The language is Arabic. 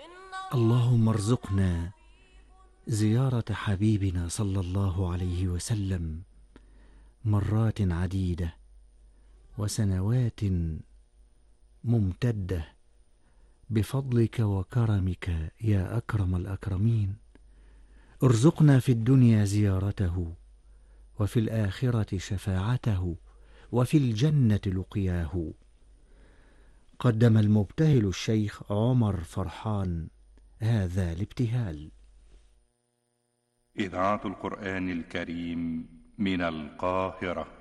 اللهم ارزقنا زيارة حبيبنا صلى الله عليه وسلم مرات عديدة وسنوات ممتدة بفضلك وكرمك يا أكرم الأكرمين. ارزقنا في الدنيا زيارته، وفي الآخرة شفاعته، وفي الجنة لقياه. قدم المبتهل الشيخ عمر فرحان هذا الابتهال. إذاعة القرآن الكريم من القاهرة.